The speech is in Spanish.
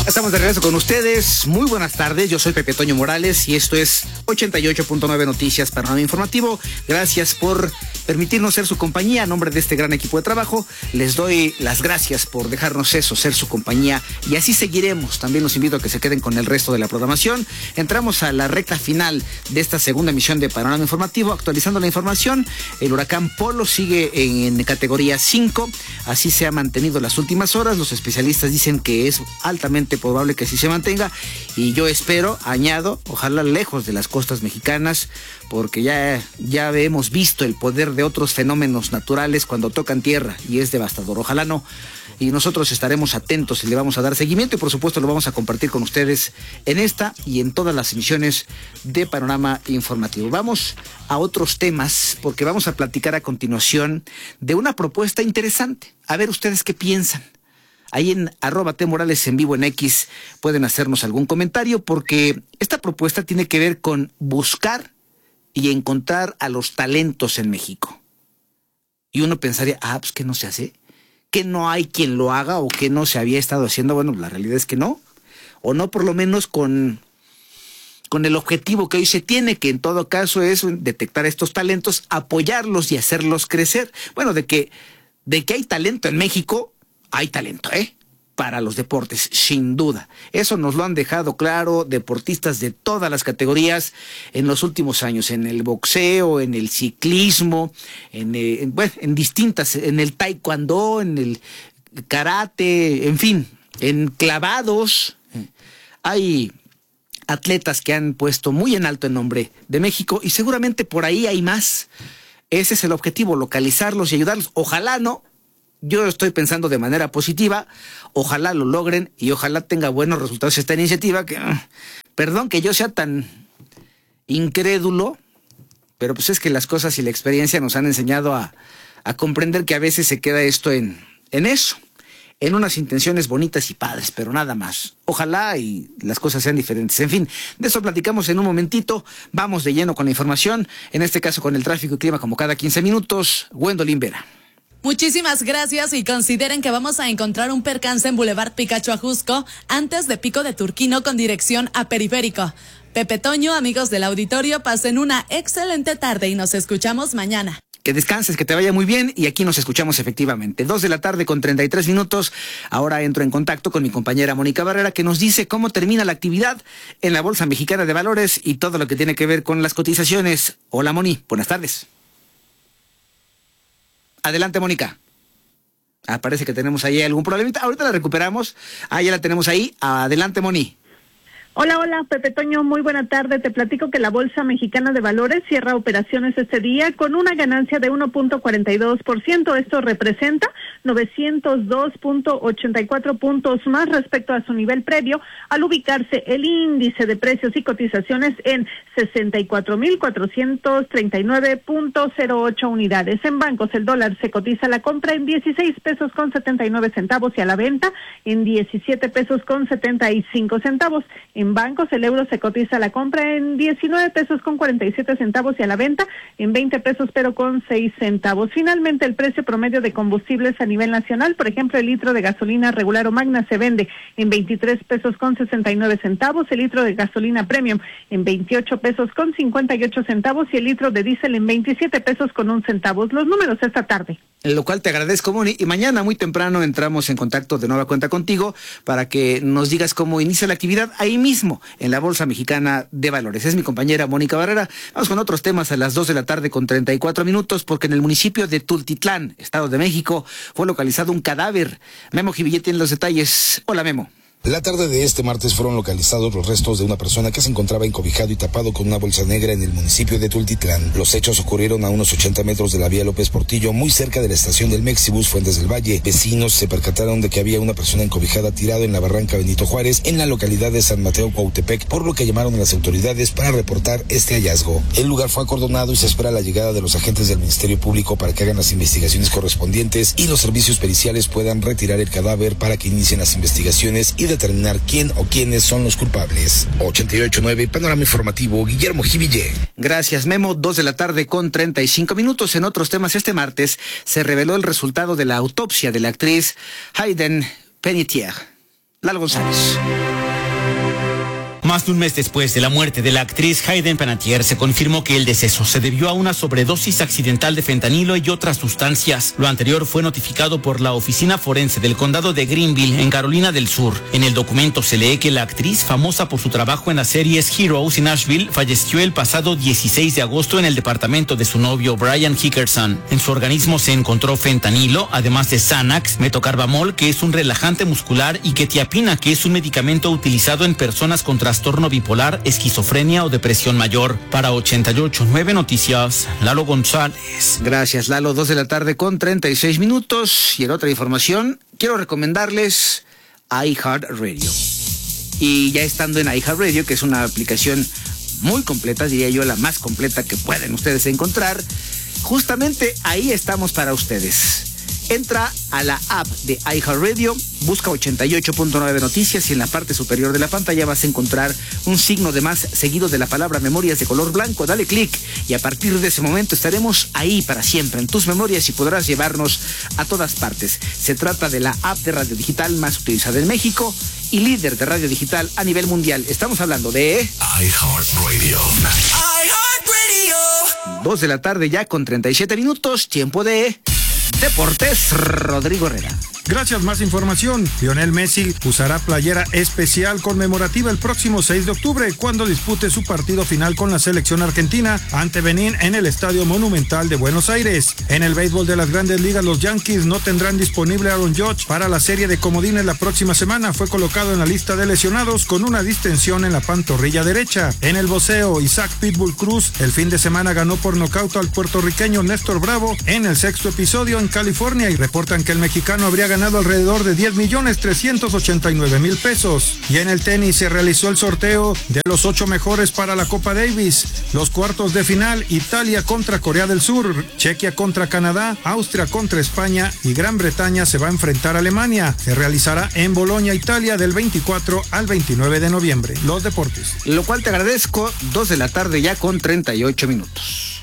Estamos de regreso con ustedes. Muy buenas tardes. Yo soy Pepe Toño Morales y esto es 88.9 Noticias Panorama Informativo. Gracias por permitirnos ser su compañía. A nombre de este gran equipo de trabajo, les doy las gracias por dejarnos eso, ser su compañía. Y así seguiremos. También los invito a que se queden con el resto de la programación. Entramos a la recta final de esta segunda emisión de Panorama Informativo. Actualizando la información, el huracán Polo sigue en categoría 5. Así se ha mantenido las últimas horas. Los especialistas dicen que es altamente probable que así se mantenga, y yo espero, añado, ojalá lejos de las costas mexicanas, porque ya hemos visto el poder de otros fenómenos naturales cuando tocan tierra y es devastador. Ojalá no, y nosotros estaremos atentos y le vamos a dar seguimiento, y por supuesto lo vamos a compartir con ustedes en esta y en todas las emisiones de Panorama Informativo. Vamos a otros temas, porque vamos a platicar a continuación de una propuesta interesante. A ver ustedes qué piensan. Ahí en @tmorales en vivo en X pueden hacernos algún comentario, porque esta propuesta tiene que ver con buscar y encontrar a los talentos en México. Y uno pensaría, pues que no se hace, que no hay quien lo haga o que no se había estado haciendo. Bueno, la realidad es que no, o no por lo menos con el objetivo que hoy se tiene, que en todo caso es detectar estos talentos, apoyarlos y hacerlos crecer. Bueno, de que hay talento en México, hay talento, para los deportes, sin duda. Eso nos lo han dejado claro deportistas de todas las categorías en los últimos años, en el boxeo, en el ciclismo, en el taekwondo, en el karate, en fin, en clavados. Hay atletas que han puesto muy en alto el nombre de México, y seguramente por ahí hay más. Ese es el objetivo, localizarlos y ayudarlos. Ojalá no. Yo estoy pensando de manera positiva, ojalá lo logren y ojalá tenga buenos resultados esta iniciativa, que, perdón que yo sea tan incrédulo, pero pues es que las cosas y la experiencia nos han enseñado a comprender que a veces se queda esto en eso, en unas intenciones bonitas y padres, pero nada más. Ojalá y las cosas sean diferentes. En fin, de eso platicamos en un momentito. Vamos de lleno con la información, en este caso con el tráfico y clima como cada 15 minutos. Gwendolyn Vera. Muchísimas gracias, y consideren que vamos a encontrar un percance en Boulevard Picacho Ajusco antes de Pico de Turquino con dirección a Periférico. Pepe Toño, amigos del auditorio, pasen una excelente tarde y nos escuchamos mañana. Que descanses, que te vaya muy bien, y aquí nos escuchamos efectivamente. 2:33 p.m. Ahora entro en contacto con mi compañera Mónica Barrera, que nos dice cómo termina la actividad en la Bolsa Mexicana de Valores y todo lo que tiene que ver con las cotizaciones. Hola, Moni, buenas tardes. Adelante, Mónica. Parece que tenemos ahí algún problemita. Ahorita la recuperamos. Ya la tenemos ahí. Adelante, Moni. Hola, Pepe Toño, muy buena tarde. Te platico que la Bolsa Mexicana de Valores cierra operaciones este día con una ganancia de 1.42%. Esto representa 902.84 puntos más respecto a su nivel previo, al ubicarse el índice de precios y cotizaciones en 64,439.08 unidades. En bancos, el dólar se cotiza a la compra en 16 pesos con 79 centavos y a la venta en 17 pesos con 75 centavos. En bancos, el euro se cotiza a la compra en 19 pesos con 47 centavos y a la venta en 20 pesos pero con 6 centavos. Finalmente, el precio promedio de combustibles a nivel nacional, por ejemplo, el litro de gasolina regular o magna se vende en 23 pesos con 69 centavos, el litro de gasolina premium en 28 pesos con 58 centavos y el litro de diésel en 27 pesos con 1 centavo. Los números esta tarde. Lo cual te agradezco, Moni, y mañana muy temprano entramos en contacto de nueva cuenta contigo para que nos digas cómo inicia la actividad ahí mismo en la Bolsa Mexicana de Valores. Es mi compañera Mónica Barrera. Vamos con otros temas a las 2:34 p.m, porque en el municipio de Tultitlán, Estado de México, fue localizado un cadáver. Memo Jivillé tiene los detalles. Hola, Memo. La tarde de este martes fueron localizados los restos de una persona que se encontraba encobijado y tapado con una bolsa negra en el municipio de Tultitlán. Los hechos ocurrieron a unos 80 metros de la vía López Portillo, muy cerca de la estación del Mexibus Fuentes del Valle. Vecinos se percataron de que había una persona encobijada tirado en la barranca Benito Juárez, en la localidad de San Mateo Cuautepec, por lo que llamaron a las autoridades para reportar este hallazgo. El lugar fue acordonado y se espera la llegada de los agentes del Ministerio Público para que hagan las investigaciones correspondientes y los servicios periciales puedan retirar el cadáver para que inicien las investigaciones y determinar quién o quiénes son los culpables. 88.9 Panorama Informativo, Guillermo Jivillé. Gracias, Memo. 2:35 p.m. En otros temas, este martes se reveló el resultado de la autopsia de la actriz Hayden Panettiere. Lalo González. Más de un mes después de la muerte de la actriz Hayden Panettiere, se confirmó que el deceso se debió a una sobredosis accidental de fentanilo y otras sustancias. Lo anterior fue notificado por la Oficina Forense del Condado de Greenville, en Carolina del Sur. En el documento se lee que la actriz, famosa por su trabajo en las series Heroes y Nashville, falleció el pasado 16 de agosto en el departamento de su novio Brian Hickerson. En su organismo se encontró fentanilo, además de Xanax, metocarbamol, que es un relajante muscular, y quetiapina, que es un medicamento utilizado en personas con trastorno bipolar, esquizofrenia o depresión mayor. Para 88.9 Noticias, Lalo González. Gracias, Lalo. 2:36 p.m. Y en otra información, quiero recomendarles iHeartRadio. Y ya estando en iHeartRadio, que es una aplicación muy completa, diría yo, la más completa que pueden ustedes encontrar, justamente ahí estamos para ustedes. Entra a la app de iHeartRadio, busca 88.9 Noticias y en la parte superior de la pantalla vas a encontrar un signo de más seguido de la palabra memorias de color blanco. Dale clic y a partir de ese momento estaremos ahí para siempre en tus memorias y podrás llevarnos a todas partes. Se trata de la app de radio digital más utilizada en México y líder de radio digital a nivel mundial. Estamos hablando de iHeartRadio. 2:37 ya con 37 minutos, tiempo de Deportes. Rodrigo Herrera. Gracias, más información. Lionel Messi usará playera especial conmemorativa el próximo 6 de octubre cuando dispute su partido final con la selección argentina ante Benín en el Estadio Monumental de Buenos Aires. En el béisbol de las Grandes Ligas, los Yankees no tendrán disponible a Aaron Judge para la serie de comodines la próxima semana. Fue colocado en la lista de lesionados con una distensión en la pantorrilla derecha. En el boxeo, Isaac Pitbull Cruz el fin de semana ganó por nocaut al puertorriqueño Néstor Bravo en el 6º episodio en California y reportan que el mexicano habría ganado alrededor de 10.389.000 pesos. Y en el tenis se realizó el sorteo de los 8 mejores para la Copa Davis. Los cuartos de final: Italia contra Corea del Sur, Chequia contra Canadá, Austria contra España y Gran Bretaña se va a enfrentar a Alemania. Se realizará en Bolonia, Italia, del 24 al 29 de noviembre. Los deportes. Lo cual te agradezco. 2:38 p.m.